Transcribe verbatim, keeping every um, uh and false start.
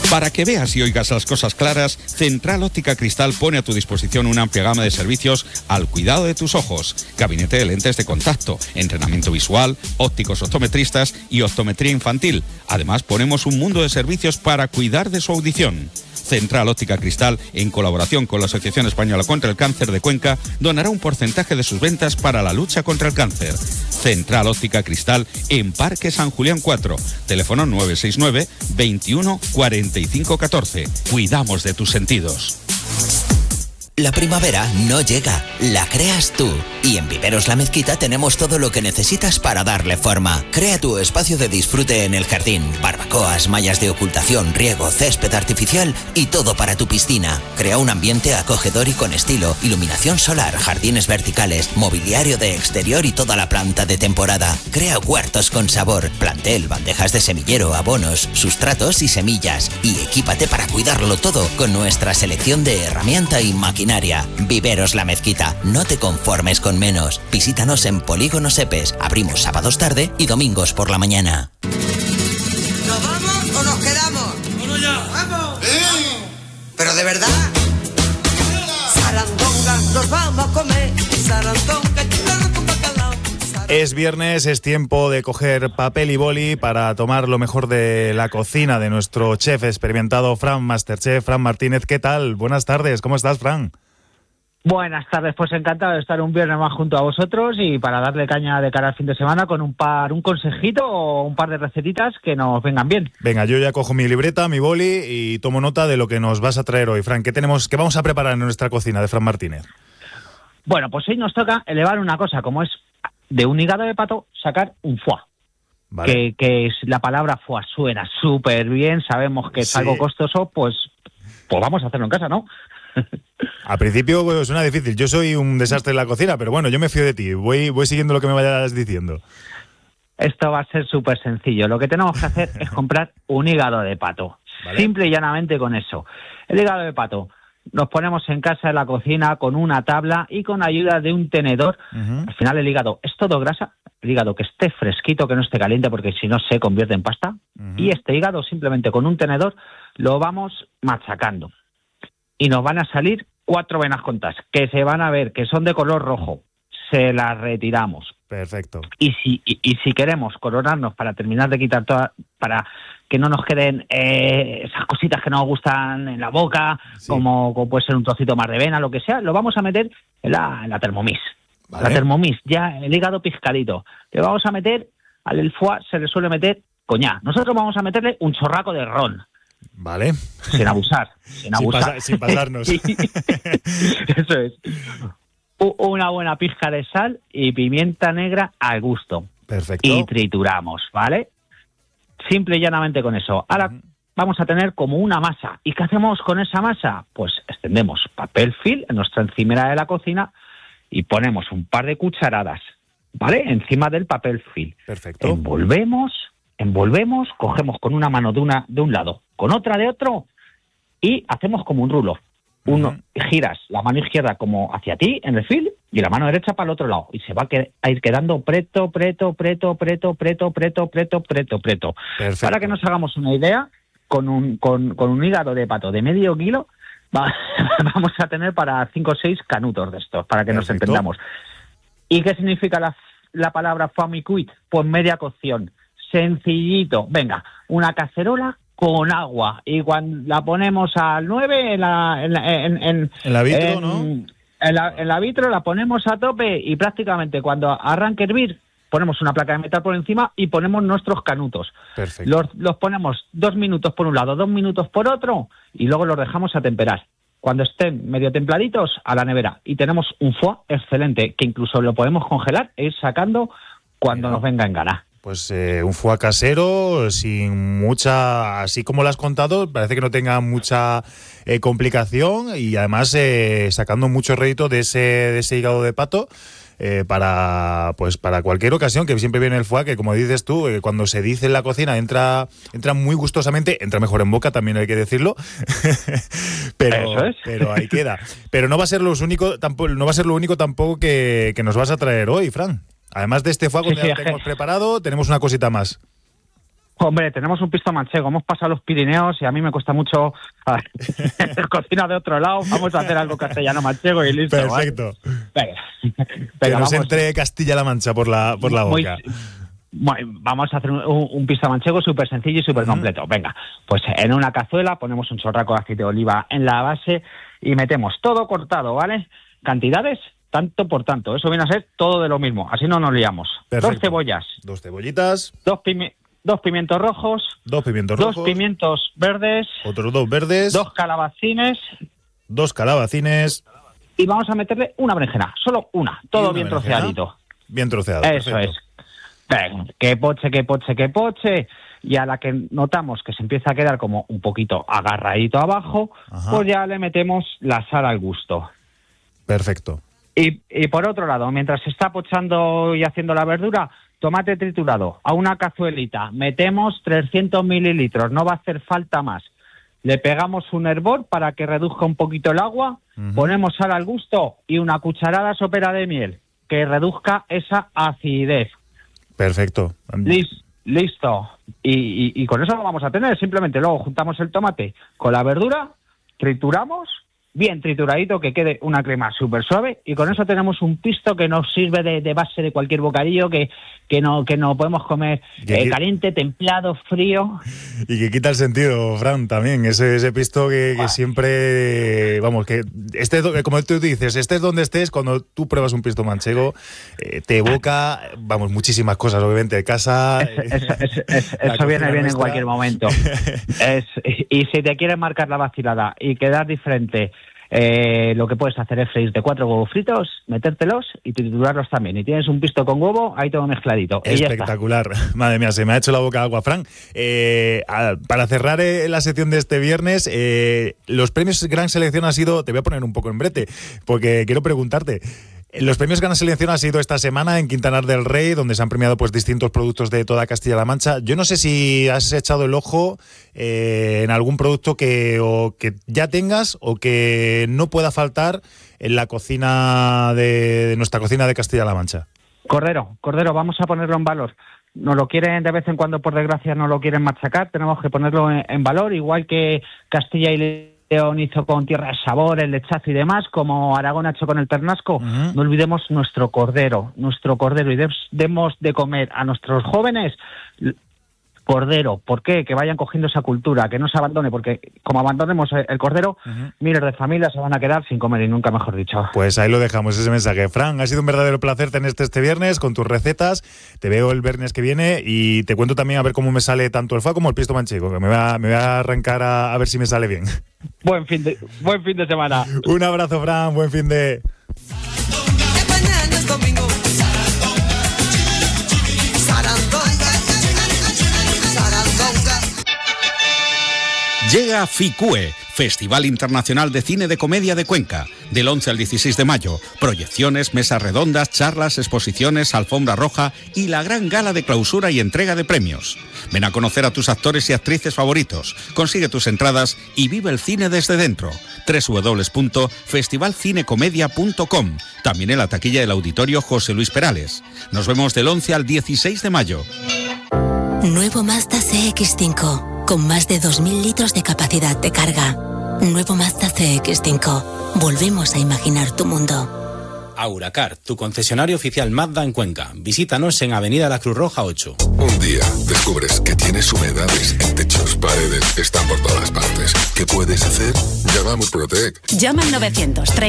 Para que veas y oigas las cosas claras, Central Óptica Cristal pone a tu disposición una amplia gama de servicios al cuidado de tus ojos. Gabinete de lentes de contacto, entrenamiento visual, ópticos optometristas y optometría infantil. Además, ponemos un mundo de servicios para cuidar de su audición. Central Óptica Cristal, en colaboración con la Asociación Española contra el Cáncer de Cuenca, donará un porcentaje de sus ventas para la lucha contra el cáncer. Central Óptica Cristal, en Parque San Julián cuatro, teléfono nueve seis nueve, veintiuno, cuarenta y cinco catorce. Cuidamos de tus sentidos. La primavera no llega, la creas tú. Y en Viveros La Mezquita tenemos todo lo que necesitas para darle forma. Crea tu espacio de disfrute en el jardín. Barbacoas, mallas de ocultación, riego, césped artificial y todo para tu piscina. Crea un ambiente acogedor y con estilo. Iluminación solar, jardines verticales, mobiliario de exterior y toda la planta de temporada. Crea huertos con sabor, plantel, bandejas de semillero, abonos, sustratos y semillas. Y equípate para cuidarlo todo con nuestra selección de herramienta y maquinaria. Viveros La Mezquita. No te conformes con menos. Visítanos en Polígono Sepes. Abrimos sábados tarde y domingos por la mañana. ¿Nos vamos o nos quedamos? ¡Vamos ya! ¡Vamos! ¡Sí! ¿Pero de verdad? Sarandonga, nos vamos a comer. Sarandonga, chulada con bacalao. Es viernes, es tiempo de coger papel y boli para tomar lo mejor de la cocina de nuestro chef experimentado, Fran Masterchef, Fran Martínez. ¿Qué tal? Buenas tardes, ¿cómo estás, Fran? Buenas tardes, pues encantado de estar un viernes más junto a vosotros y para darle caña de cara al fin de semana con un par, un consejito o un par de recetitas que nos vengan bien. Venga, yo ya cojo mi libreta, mi boli y tomo nota de lo que nos vas a traer hoy. Fran, ¿qué tenemos, qué vamos a preparar en nuestra cocina de Fran Martínez? Bueno, pues hoy nos toca elevar una cosa, como es de un hígado de pato sacar un foie. Vale. Que, que es la palabra foie suena súper bien, sabemos que es sí. algo costoso, pues, pues vamos a hacerlo en casa, ¿no? Al principio pues, suena difícil, yo soy un desastre en la cocina, pero bueno, yo me fío de ti, voy, voy siguiendo lo que me vayas diciendo. Esto va a ser súper sencillo, lo que tenemos que hacer es comprar un hígado de pato, ¿vale? Simple y llanamente con eso. El hígado de pato, nos ponemos en casa en la cocina con una tabla y con ayuda de un tenedor. Uh-huh. Al final el hígado es todo grasa, el hígado que esté fresquito, que no esté caliente porque si no se convierte en pasta. Uh-huh. Y este hígado simplemente con un tenedor lo vamos machacando. Y nos van a salir cuatro venas contas, que se van a ver, que son de color rojo. Se las retiramos. Perfecto. Y si, y, y si queremos coronarnos para terminar de quitar toda, para que no nos queden eh, esas cositas que nos gustan en la boca, sí. como, como puede ser un trocito más de vena, lo que sea, lo vamos a meter en la, en la Thermomix. Vale. La Thermomix, ya el hígado piscadito. Le vamos a meter, al foie se le suele meter coñac. Nosotros vamos a meterle un chorraco de ron. Vale. Sin abusar, sin abusar. Sin, pasa, sin pasarnos. Eso es. Una buena pizca de sal y pimienta negra al gusto. Perfecto. Y trituramos, ¿vale? Simple y llanamente con eso. Ahora uh-huh. vamos a tener como una masa. ¿Y qué hacemos con esa masa? Pues extendemos papel film en nuestra encimera de la cocina y ponemos un par de cucharadas, ¿vale? Encima del papel film. Perfecto. Envolvemos, envolvemos, cogemos con una mano de una de un lado, con otra de otro y hacemos como un rulo. Uno, uh-huh. giras la mano izquierda como hacia ti en el film y la mano derecha para el otro lado y se va a, que, a ir quedando preto, preto, preto, preto, preto, preto, preto, preto, preto. Perfecto. Para que nos hagamos una idea, con un, con, con un hígado de pato de medio kilo va, vamos a tener para cinco o seis canutos de estos, para que Perfecto. Nos entendamos. ¿Y qué significa la, la palabra famicuit? Pues media cocción, sencillito. Venga, una cacerola con agua y cuando la ponemos al nueve en la en, en, en, en la vitro, en, ¿no? En la, en la vitro la ponemos a tope y prácticamente cuando arranque a hervir ponemos una placa de metal por encima y ponemos nuestros canutos. Perfecto. Los, los ponemos dos minutos por un lado, dos minutos por otro y luego los dejamos a temperar. Cuando estén medio templaditos, a la nevera. Y tenemos un foie excelente que incluso lo podemos congelar e ir sacando cuando Mira. Nos venga en gana. Pues eh, un foie casero, sin mucha, así como lo has contado, parece que no tenga mucha eh, complicación y además eh, sacando mucho rédito de ese, de ese hígado de pato eh, para, pues para cualquier ocasión, que siempre viene el foie, que como dices tú, eh, cuando se dice en la cocina entra, entra muy gustosamente, entra mejor en boca, también hay que decirlo, pero, Eso es. pero ahí queda. Pero no va a ser lo único, tampoco, no va a ser lo único tampoco que, que nos vas a traer hoy, Fran. Además de este fuego sí, que sí, ya tenemos preparado, tenemos una cosita más. Hombre, tenemos un pisto manchego, hemos pasado los Pirineos y a mí me cuesta mucho cocina de otro lado, vamos a hacer algo castellano manchego y listo. Perfecto. ¿Vale? Venga. Que Venga, nos vamos. entre Castilla-La Mancha por la, por la Muy- boca. Bueno, vamos a hacer un, un pisto manchego súper sencillo y súper completo. Venga, pues en una cazuela ponemos un chorraco de aceite de oliva en la base y metemos todo cortado, ¿vale? Cantidades, tanto por tanto. Eso viene a ser todo de lo mismo, así no nos liamos. Perfecto. Dos cebollas, Dos cebollitas, dos, pimi- dos pimientos rojos, dos pimientos dos rojos, pimientos verdes, otros dos verdes, dos calabacines dos calabacines, y vamos a meterle una berenjena, solo una, todo una bien berenjena. troceadito. bien troceado. Eso perfecto. es. Venga, que poche, que poche, que poche. Y a la que notamos que se empieza a quedar como un poquito agarradito abajo, Ajá. pues ya le metemos la sal al gusto. Perfecto. Y, y por otro lado, mientras se está pochando y haciendo la verdura, tomate triturado a una cazuelita. Metemos trescientos mililitros, no va a hacer falta más. Le pegamos un hervor para que reduzca un poquito el agua, Ujú. ponemos sal al gusto y una cucharada sopera de miel que reduzca esa acidez. Perfecto. Lis- Listo. Y, y, y con eso lo vamos a tener. Simplemente luego juntamos el tomate con la verdura, trituramos, bien trituradito, que quede una crema súper suave, y con eso tenemos un pisto que nos sirve de, de base de cualquier bocadillo, que, que no que no podemos comer Que- eh, que- caliente, templado, frío. Y que quita el sentido, Fran, también. Ese, ese pisto que, que siempre. Vamos, que estés, do- como tú dices, estés donde estés, cuando tú pruebas un pisto manchego, eh, te evoca, vamos, muchísimas cosas, obviamente, de casa. Es- es- es- es- la eso viene cocina bien en nuestra. cualquier momento. Es, y si te quieres marcar la vacilada y quedar diferente, eh, lo que puedes hacer es freírte cuatro huevos fritos, metértelos y triturarlos también. Y tienes un pisto con huevo, ahí todo mezcladito. Y ya está. Espectacular. Madre mía, se me ha hecho la boca agua, Fran. Eh, a- para cerrar eh, la sección de este viernes, eh, los premios Gran Selección ha sido, te voy a poner un poco en brete, porque quiero preguntarte. Los premios Gran Selección han sido esta semana en Quintanar del Rey, donde se han premiado pues distintos productos de toda Castilla-La Mancha. Yo no sé si has echado el ojo eh, en algún producto que, o que ya tengas o que no pueda faltar en la cocina de, de nuestra cocina de Castilla-La Mancha. Cordero, Cordero, vamos a ponerlo en valor. Nos lo quieren de vez en cuando, por desgracia, no lo quieren machacar. Tenemos que ponerlo en, en valor, igual que Castilla y León hizo con Tierra de Sabor, el lechazo y demás, como Aragón ha hecho con el ternasco. Uh-huh. No olvidemos nuestro cordero, nuestro cordero, y des- demos de comer a nuestros jóvenes l- cordero. ¿Por qué? Que vayan cogiendo esa cultura, que no se abandone, porque como abandonemos el, el cordero, Uh-huh. miles de familias se van a quedar sin comer, y nunca mejor dicho. Pues ahí lo dejamos, ese mensaje. Fran, ha sido un verdadero placer tenerte este viernes con tus recetas. Te veo el viernes que viene y te cuento también a ver cómo me sale tanto el foie como el pisto manchego, que me va, me voy a arrancar a, a ver si me sale bien. Buen fin de, buen fin de semana. Un abrazo, Fran, buen fin de... Que mañana es domingo. Sarandonga. Sarandonga. Llega FICUE, Festival Internacional de Cine de Comedia de Cuenca, del once al dieciséis de mayo. Proyecciones, mesas redondas, charlas, exposiciones, alfombra roja y la gran gala de clausura y entrega de premios. Ven a conocer a tus actores y actrices favoritos. Consigue tus entradas y vive el cine desde dentro. doble u doble u doble u punto festival cine comedia punto com. También en la taquilla del Auditorio José Luis Perales. Nos vemos del once al dieciséis de mayo. Nuevo Mazda C X cinco, con más de dos mil litros de capacidad de carga. Nuevo Mazda C X cinco. Volvemos a imaginar tu mundo. Auracar, tu concesionario oficial Mazda en Cuenca. Visítanos en Avenida La Cruz Roja ocho. Un día descubres que tienes humedades en techos, paredes, están por todas partes. ¿Qué puedes hacer? Llama a Murprotec. Llama al novecientos treinta